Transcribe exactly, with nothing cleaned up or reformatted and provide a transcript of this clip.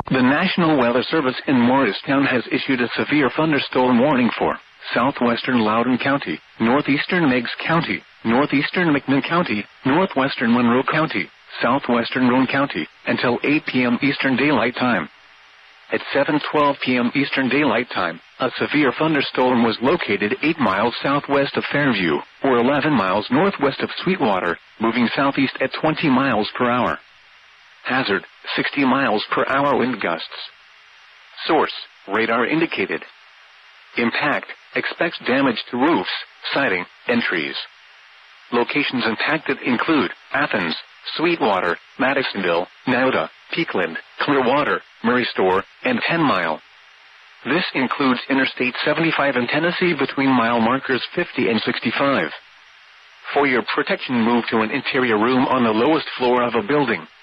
The National Weather Service in Morristown has issued a severe thunderstorm warning for southwestern Loudoun County, northeastern Meigs County, northeastern McMinn County, northwestern Monroe County, southwestern Roane County, until eight p.m. Eastern Daylight Time. At seven twelve p.m. Eastern Daylight Time, a severe thunderstorm was located eight miles southwest of Fairview, or eleven miles northwest of Sweetwater, moving southeast at twenty miles per hour. Hazard, sixty miles per hour wind gusts. Source, radar indicated. Impact, expects damage to roofs, siding, and trees. Locations impacted include Athens, Sweetwater, Madisonville, Nauta, Peakland, Clearwater, Murray Store, and Ten Mile. This includes Interstate seventy-five in Tennessee between mile markers fifty and sixty-five. For your protection, move to an interior room on the lowest floor of a building.